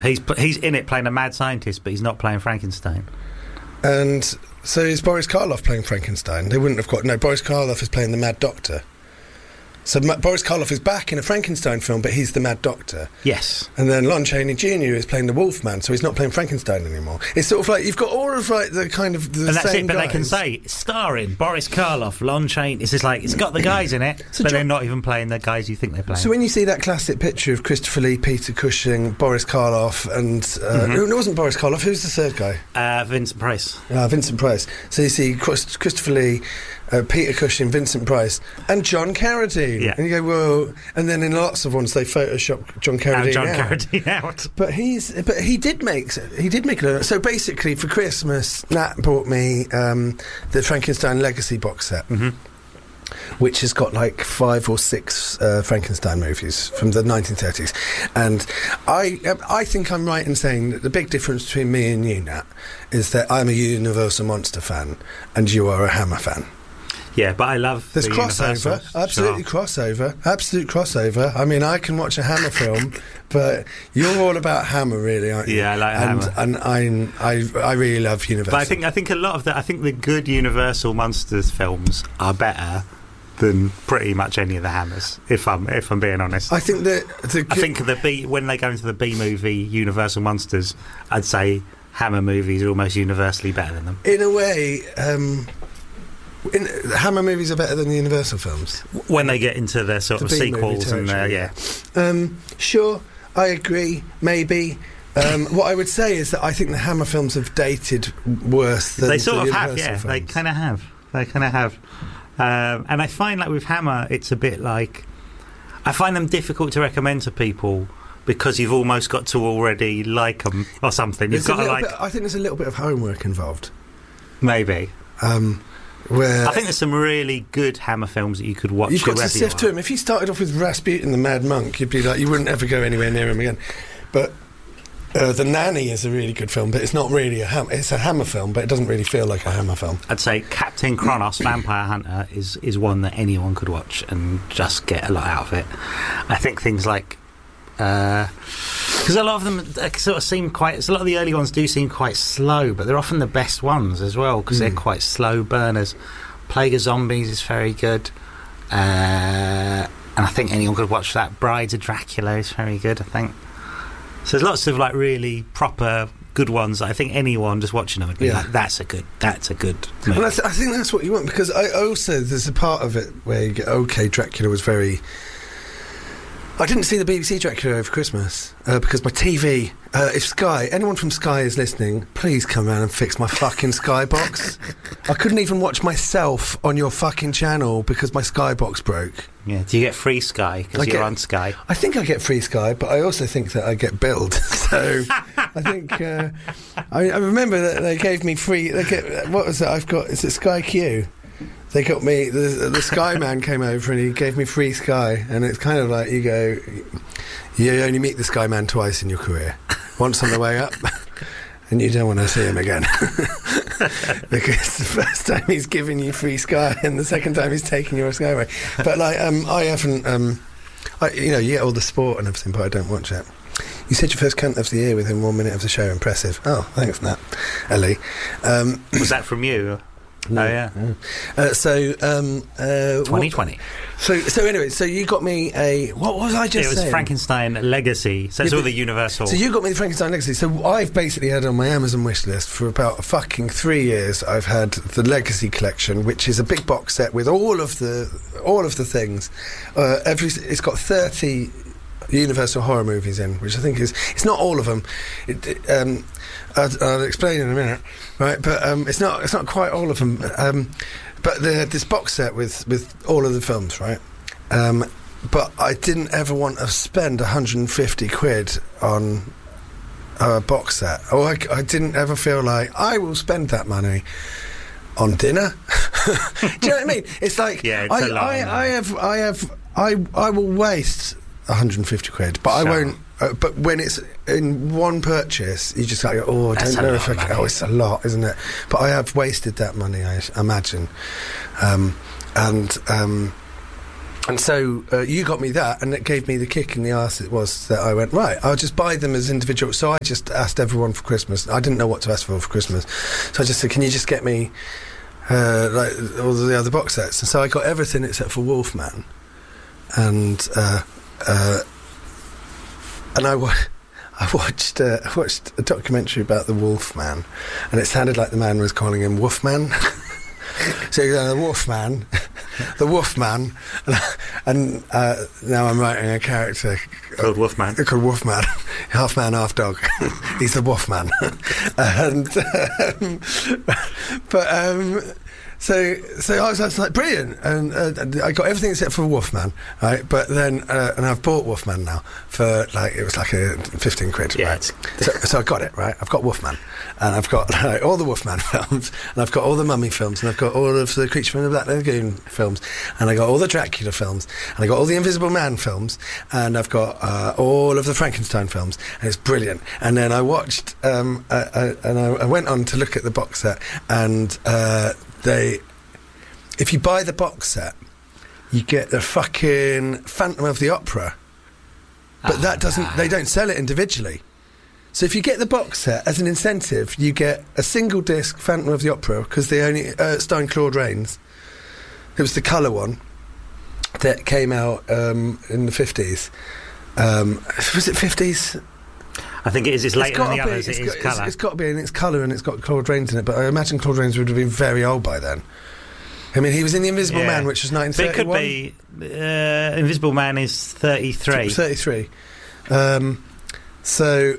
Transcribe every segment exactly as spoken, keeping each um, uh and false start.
He's he's in it playing a mad scientist, but he's not playing Frankenstein. And so is Boris Karloff playing Frankenstein? They wouldn't have got... No, Boris Karloff is playing the Mad Doctor. So Ma- Boris Karloff is back in a Frankenstein film, but he's the Mad Doctor. Yes. And then Lon Chaney Junior is playing the Wolfman, so he's not playing Frankenstein anymore. It's sort of like you've got all of like the kind of the and that's same it. But guys. they can say starring Boris Karloff, Lon Chaney. It's just like it's got the guys in it, So but Jo- they're not even playing the guys you think they're playing. So when you see that classic picture of Christopher Lee, Peter Cushing, Boris Karloff, and uh, Mhm. it wasn't Boris Karloff. Who's the third guy? uh, Vincent Price. Uh, Vincent Price. So you see Chris- Christopher Lee, uh, Peter Cushing, Vincent Price, and John Carradine. Yeah. And you go, whoa. And then in lots of ones they Photoshop John Carradine Now John out. Carradine out. But he's, but he did make, he did make it. So basically, for Christmas, Nat bought me um, the Frankenstein Legacy box set, Mhm. which has got like five or six uh, Frankenstein movies from the nineteen thirties. And I, I think I'm right in saying that the big difference between me and you, Nat, is that I'm a Universal Monster fan, and you are a Hammer fan. Yeah, but I love There's the crossover, Universals. absolutely Sure. crossover, absolute crossover. I mean, I can watch a Hammer film, but you're all about Hammer, really, aren't you? Yeah, I like and, Hammer. And I'm, I, I really love Universal. But I think I think a lot of the I think the good Universal Monsters films are better than pretty much any of the Hammers. If I'm if I'm being honest, I think that the I think the B when they go into the B movie Universal Monsters, I'd say Hammer movies are almost universally better than them. in a way, um, in, Hammer movies are better than the Universal films. When they get into their sort The of B-movie sequels and uh, territory. yeah, Um, sure, I agree. Maybe. Um, what I would say is that I think the Hammer films have dated worse than they sort the of have. Universal Yeah, films. they kind of have. They kind of have. Um, and I find like with Hammer, it's a bit like I find them difficult to recommend to people because you've almost got to already like them or something. You've There's a got to little like bit, I think there's a little bit of homework involved. maybe. Um, where I think there's some really good Hammer films that you could watch. you've got to whoever you sift are. through them. If you started off with Rasputin the Mad Monk, you'd be like, you wouldn't ever go anywhere near him again. But uh, The Nanny is a really good film, but it's not really a Hammer. It's a Hammer film, but it doesn't really feel like a Hammer film. I'd say Captain Kronos, Vampire Hunter, is is one that anyone could watch and just get a lot out of it. I think things like because a lot of them uh, sort of seem quite. A lot of the early ones do seem quite slow, but they're often the best ones as well because Mm. they're quite slow burners. Plague of Zombies is very good, uh, and I think anyone could watch that. Brides of Dracula is very good. I think so. There's lots of like really proper good ones that I think anyone just watching them would be Yeah. like, "That's a good. That's a good." Movie. And I, th- I think that's what you want, because I also, there's a part of it where you get, okay, Dracula was very... I didn't see the B B C Dracula over Christmas uh, because my T V, uh, if Sky, anyone from Sky is listening, please come around and fix my fucking Sky box. I couldn't even watch myself on your fucking channel because my Sky box broke. Yeah. Do you get free Sky I because you're get- on Sky? I think I get free Sky, but I also think that I get billed. So I think uh, I, I remember that they gave me free. They get, what was it? I've got. Is it Sky Q? They got me. The, the Sky man came over and he gave me free Sky, and it's kind of like you go. You only meet the Sky man twice in your career. Once on the way up, and you don't want to see him again because the first time he's giving you free Sky, and the second time he's taking your Sky away. But like, um, I haven't. Um, I, you know, you get all the sport and everything, but I don't watch it. You said your first cunt of the year within one minute of the show. Impressive. Oh, thanks, Nat. Ellie. Um, Was that from you? no, Oh yeah, no. Uh, so, um, uh, twenty what- twenty. So, so anyway, so you got me a. What was I just It was saying? Frankenstein Legacy. So it's Yeah, all but- the Universal. So you got me the Frankenstein Legacy. So I've basically had on my Amazon wish list for about fucking three years. I've had the Legacy collection, which is a big box set with all of the all of the things. Uh, every it's got thirty Universal horror movies in, which I think is it's not all of them. It, it, um, I'll, I'll explain in a minute, right? But um, it's not it's not quite all of them. Um, but they had this box set with with all of the films, right? Um, but I didn't ever want to spend one hundred fifty quid on a box set. Or I, I didn't ever feel like I will spend that money on dinner. Do you know what I mean? It's like Yeah, it's I, a lot I, on I that. have I have I I will waste one hundred fifty quid, but I Sure. won't. Uh, but when it's in one purchase, you just like, oh, I That's don't a know lot if I of can. money. Oh, it's a lot, isn't it? But I have wasted that money, I s- imagine. Um, and um, And so uh, you got me that, and it gave me the kick in the arse. It was that I went, right, I'll just buy them as individual. So I just asked everyone for Christmas. I didn't know what to ask for for Christmas. So I just said, can you just get me uh, like all the other box sets? And so I got everything except for Wolfman. And uh, uh, and I, wa- I watched uh, I watched a documentary about the Wolfman, and it sounded like the man was calling him Wolfman. So uh, the Wolfman, the Wolfman, and uh, now I'm writing a character called Wolfman. Called Wolfman, half man, half dog. He's the Wolfman, and um, but um, so so I was, I was like brilliant, and uh, I got everything except for Wolfman, right? But then uh, and I've bought Wolfman now for like it was like a fifteen quid, yeah, right? So, so I got it right. I've got Wolfman. And I've got like, all the Wolfman films, and I've got all the Mummy films, and I've got all of the Creature from the Black Lagoon films, and I got all the Dracula films, and I got all the Invisible Man films, and I've got uh, all of the Frankenstein films, and it's brilliant. And then I watched, um, I, I, and I, I went on to look at the box set, and uh, they, if you buy the box set, you get the fucking Phantom of the Opera, but oh, that doesn't. No. They don't sell it individually. So if you get the box set as an incentive, you get a single disc Phantom of the Opera because they only uh, starring Claude Rains. It was the colour one that came out um, in the fifties. Um, was it fifties? I think it is. It's later than the be, others. It is colour. It's, it's got to be in its colour, and it's got Claude Rains in it. But I imagine Claude Rains would have been very old by then. I mean, he was in The Invisible yeah. Man, which was nineteen thirty-one. But it could be. Uh, Invisible Man is thirty-three. thirty-three. Um, so.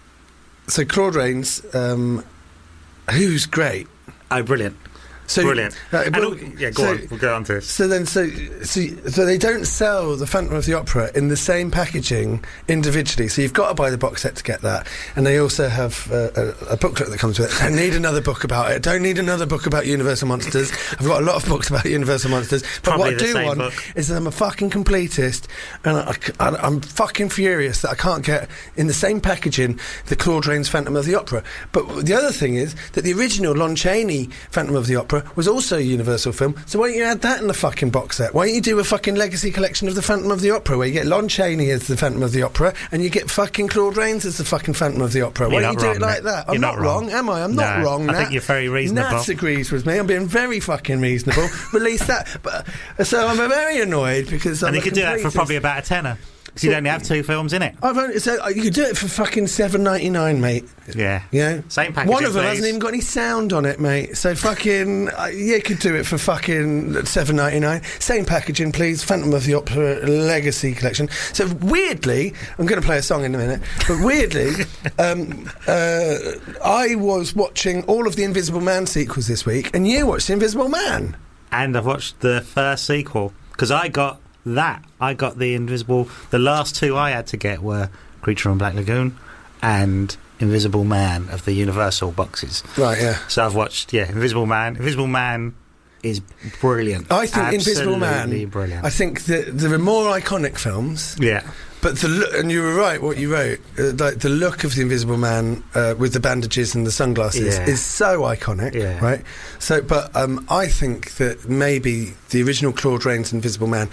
So Claude Rains, um, who's great. Oh, brilliant. So, brilliant. Uh, well, yeah, go so, on. We'll go on to this. So then, so, so so they don't sell the Phantom of the Opera in the same packaging individually. So you've got to buy the box set to get that. And they also have uh, a, a booklet that comes with it. Don't need another book about it. Don't need another book about Universal Monsters. I've got a lot of books about Universal Monsters. But Probably what I do want book. is that I'm a fucking completist, and I, I, I'm fucking furious that I can't get in the same packaging the Claude Rains Phantom of the Opera. But the other thing is that the original Lon Chaney Phantom of the Opera was also a Universal film, so why don't you add that in the fucking box set? Why don't you do a fucking legacy collection of the Phantom of the Opera where you get Lon Chaney as the Phantom of the Opera and you get fucking Claude Rains as the fucking Phantom of the Opera? Why don't you do wrong, it like that? I'm you're not, not wrong. wrong, am I? I'm no, not wrong, Nat. I think you're very reasonable. Nat agrees with me. I'm being very fucking reasonable. Release that. But, so I'm very annoyed because I'm And you a could do that for completist. probably about a tenner. So you only have two films in it. I've only, so you could do it for fucking seven ninety-nine, mate. Yeah. You know? Same packaging, One of them please. hasn't even got any sound on it, mate. So fucking, uh, yeah, you could do it for fucking seven ninety-nine. Same packaging, please. Phantom of the Opera Legacy Collection. So weirdly, I'm going to play a song in a minute, but weirdly, um, uh, I was watching all of the Invisible Man sequels this week, and you watched The Invisible Man. And I've watched the first sequel, because I got that. I got the Invisible... The last two I had to get were Creature from Black Lagoon and Invisible Man of the Universal boxes. Right, yeah. So I've watched, yeah, Invisible Man. Invisible Man is brilliant. I think Absolutely Invisible Man... brilliant. I think that there are more iconic films... Yeah. But the look, and you were right, what you wrote, uh, like the look of the Invisible Man uh, with the bandages and the sunglasses yeah. is so iconic, yeah. right? So, but um, I think that maybe the original Claude Rains Invisible Man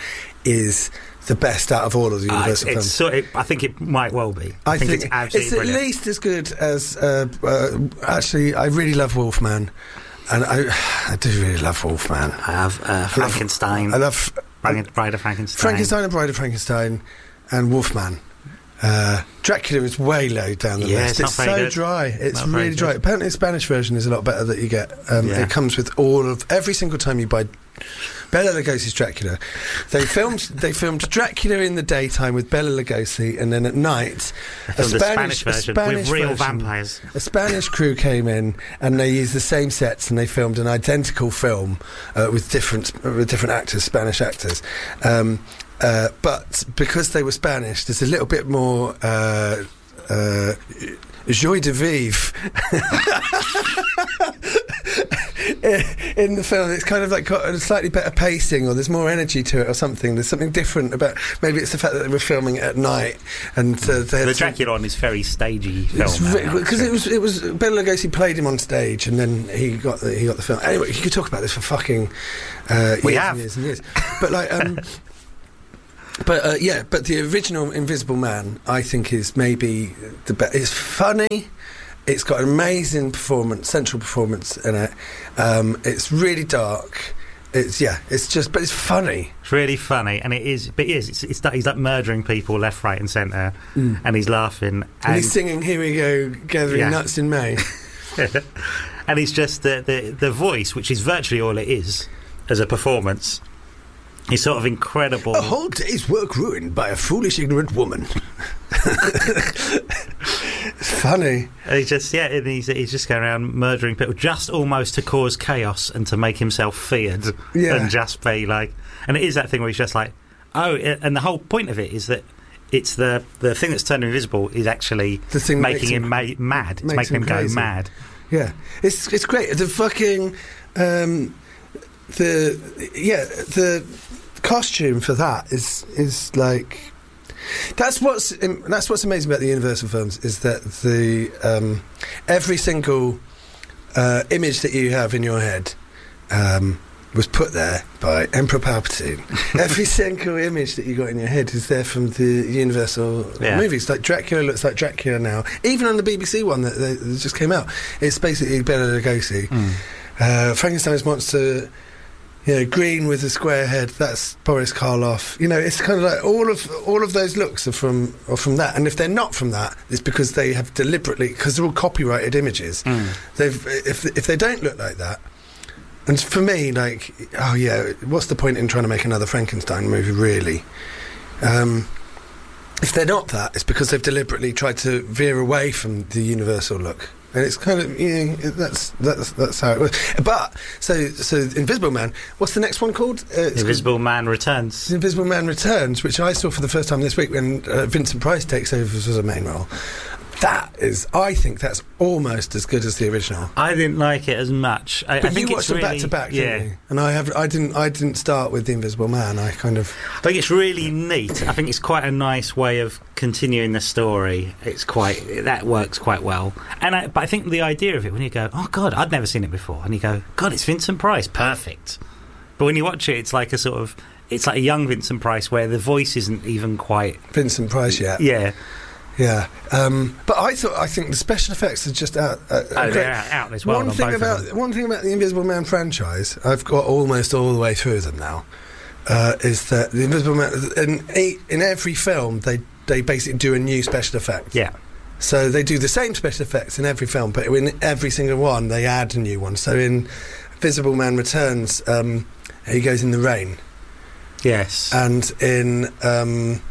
is the best out of all of the Universal uh, it's, films. it's so, it, I think it might well be. I, I think, think it's absolutely it's at brilliant. least as good as. Uh, uh, actually, I really love Wolfman, and I, I do really love Wolfman. I have uh, Frankenstein. I love Bride of Frankenstein. Frankenstein and Bride of Frankenstein, and Wolfman. Uh, Dracula is way low down the yeah, list. It's, it's not so very good. dry. It's not really dry. good. Apparently, the Spanish version is a lot better that you get. Um, yeah. It comes with all of every single time you buy Bela Lugosi's Dracula. They filmed they filmed Dracula in the daytime with Bela Lugosi, and then at night a Spanish, Spanish, version a Spanish with real version, vampires. A Spanish crew came in and they used the same sets and they filmed an identical film uh, with different uh, with different actors, Spanish actors. Um, Uh, but because they were Spanish, there's a little bit more uh, uh, joie de vivre in the film. It's kind of like got a slightly better pacing, or there's more energy to it, or something. There's something different about. Maybe it's the fact that they were filming it at night, and uh, the Dracula on is very stagey film because it was it was Bela Lugosi played him on stage, and then he got the, he got the film. Anyway, you could talk about this for fucking uh, years we have. and years and years, but like. Um, But uh, yeah, but the original Invisible Man, I think, is maybe the best. It's funny. It's got an amazing performance, central performance in it. Um, it's really dark. It's yeah. It's just, but it's funny. It's really funny, and it is. But it is. It's, it's that he's like murdering people left, right, and centre, mm. and he's laughing, and, and he's singing "Here We Go, Gathering yeah. Nuts in May." And it's just the, the the voice, which is virtually all it is as a performance. It's sort of incredible. A whole day's work ruined by a foolish, ignorant woman. It's funny. And he's just yeah, and he's he's just going around murdering people, just almost to cause chaos and to make himself feared, yeah. and just be like. And it is that thing where he's just like, oh, and the whole point of it is that it's the the thing that's turned him invisible is actually the thing making him, him ma- mad. It's making him, him go mad. Yeah, it's it's great. The fucking um, the yeah the costume for that is is like that's what's that's what's amazing about the Universal films is that the um, every single uh, image that you have in your head um, was put there by Emperor Palpatine. Every single image that you got in your head is there from the Universal yeah. movies. Like Dracula looks like Dracula now. Even on the B B C one that, that just came out, it's basically Bela Lugosi. Mm. Uh, Frankenstein's monster, you know, green with a square head. That's Boris Karloff. You know, it's kind of like all of all of those looks are from are from that. And if they're not from that, it's because they have deliberately, because they're all copyrighted images. Mm. They've if if they don't look like that. And for me, like, oh yeah, what's the point in trying to make another Frankenstein movie, really? Um, if they're not that, it's because they've deliberately tried to veer away from the Universal look. And it's kind of, you know, that's that's that's how it works. But, so so Invisible Man, what's the next one called? Uh, Invisible called Man Returns. Invisible Man Returns, which I saw for the first time this week when uh, Vincent Price takes over as a main role. That is, I think that's almost as good as the original. I didn't like it as much. I, but I think you watched it's them really, back to back, yeah. didn't you? And I have, I didn't, I didn't start with the Invisible Man. I kind of, I think it's really neat. I think it's quite a nice way of continuing the story. It's quite that works quite well. And I, but I think the idea of it when you go, oh God, I'd never seen it before, and you go, God, it's Vincent Price, perfect. But when you watch it, it's like a sort of, it's like a young Vincent Price where the voice isn't even quite Vincent Price yet. Yeah. Yeah, um, but I thought I think the special effects are just out. Uh, oh, they're out, out as well. One on thing both about one thing about the Invisible Man franchise, I've got almost all the way through them now. Uh, is that the Invisible Man in eight, in every film they they basically do a new special effect. Yeah. So they do the same special effects in every film, but in every single one they add a new one. So in Invisible Man Returns, um, he goes in the rain. Yes. And in Um,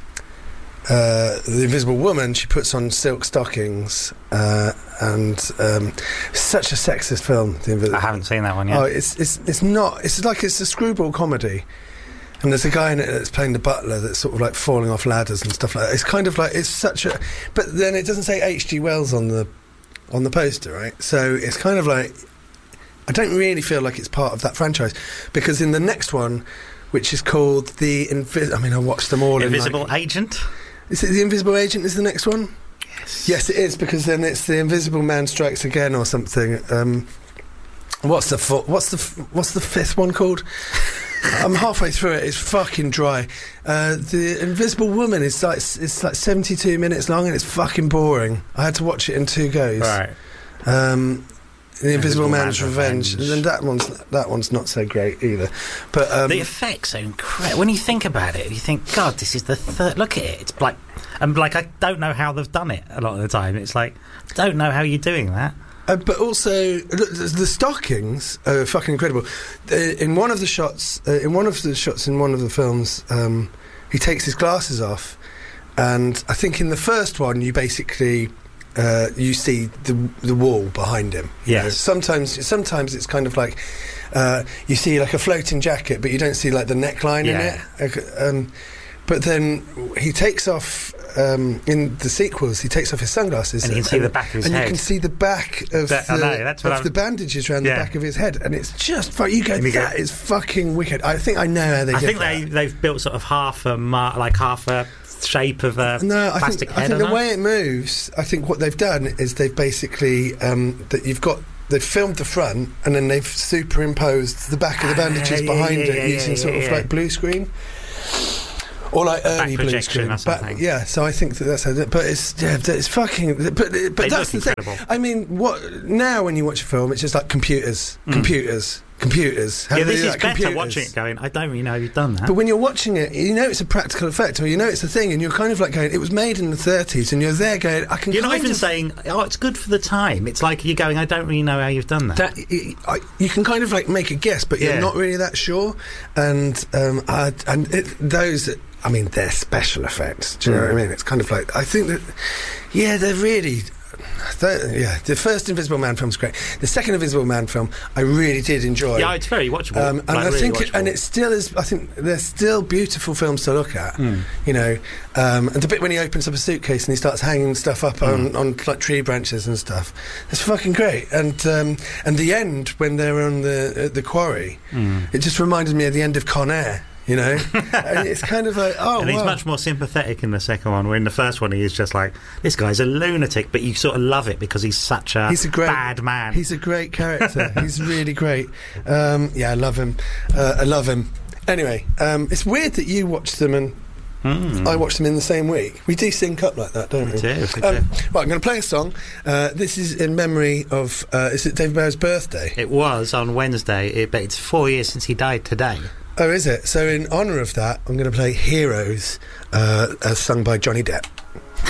Uh, the Invisible Woman, she puts on silk stockings, uh, and um, such a sexist film. The Invis- I haven't seen that one yet. Oh, it's it's it's not. It's like it's a screwball comedy, and there's a guy in it that's playing the butler that's sort of like falling off ladders and stuff like that. It's kind of like it's such a, but then it doesn't say H G Wells on the on the poster, right? So it's kind of like I don't really feel like it's part of that franchise because in the next one, which is called the Invis- I mean, I watched them all. Invisible in like, Agent. Is it the Invisible Agent is the next one? Yes. Yes, it is, because then it's the Invisible Man Strikes Again or something. Um, what's the fo- what's the f- what's the fifth one called? I'm halfway through it. It's fucking dry. Uh, the Invisible Woman is like it's like seventy-two minutes long and it's fucking boring. I had to watch it in two goes. Right. Um, The Invisible, Invisible Man's, Man's Revenge. Revenge. And that one's that one's not so great either. But um, the effects are incredible. When you think about it, you think, God, this is the third. Look at it. It's like, and like I don't know how they've done it. A lot of the time, it's like, I don't know how you're doing that. Uh, but also, look, the stockings are fucking incredible. Uh, in one of the shots, uh, in one of the shots in one of the films, um, he takes his glasses off, and I think in the first one, you basically. Uh, you see the the wall behind him. Yes. Know? Sometimes, sometimes it's kind of like uh, you see like a floating jacket, but you don't see like the neckline yeah. in it. Like, um, but then he takes off um, in the sequels. He takes off his sunglasses, and you can see and, the back of his and head. you can see the back of that, the, I know, that's what of I'm, the bandages around yeah. the back of his head, and it's just fu- you go. And you That go, is fucking wicked. I think I know how they. I did think that. they they've built sort of half a mar- like half a shape of a no, I plastic think, head. I think the on way it moves, I think what they've done is they've basically um, that you've got they've filmed the front and then they've superimposed the back of the bandages yeah, yeah, behind yeah, it yeah, using yeah, sort yeah, of yeah. like blue screen. or like early Back blue projection screen. or But something. yeah, so I think that that's how. But it's yeah, it's fucking. But but They that's the look thing. incredible. I mean, what now when you watch a film, it's just like computers, Mm. computers, computers. How Yeah, do they this do is that? better Computers. watching it going, I don't really know you've done that. But when you're watching it, you know it's a practical effect, or you know it's a thing, and you're kind of like going, it was made in the thirties, and you're there going, I can You're not kind even of... saying, oh, it's good for the time. It's like you're going, I don't really know how you've done that. That, y- I, you can kind of like make a guess, but you're Yeah. not really that sure. And um, I, and it, those, I mean, they're special effects. Do you know Mm. what I mean? It's kind of like I think that, yeah, they're really. they're- yeah, the first Invisible Man film's great. The second Invisible Man film, I really did enjoy. Yeah, it's very watchable. Um, and like, I really think, it, and watchable. it still is. I think they're still beautiful films to look at. Mm. You know, um, and the bit when he opens up a suitcase and he starts hanging stuff up on, on like tree branches and stuff, it's fucking great. And um, and the end when they're on the uh, the quarry, Mm. it just reminded me of the end of Con Air. You know, and it's kind of like, oh, and he's wow. much more sympathetic in the second one, where in the first one he is just like, this guy's a lunatic, but you sort of love it because he's such a, He's a great- bad man. He's a great character. He's really great. Um, yeah, I love him. Uh, I love him. Anyway, um, it's weird that you watched them and Mm. I watched them in the same week. We do sync up like that, don't we? We do, we Um, do. right, I'm going to play a song. Uh, this is in memory of, uh, is it David Bowe's birthday? It was on Wednesday, it, but it's four years since he died today. Oh, is it? So in honour of that, I'm going to play Heroes, uh, as sung by Johnny Depp.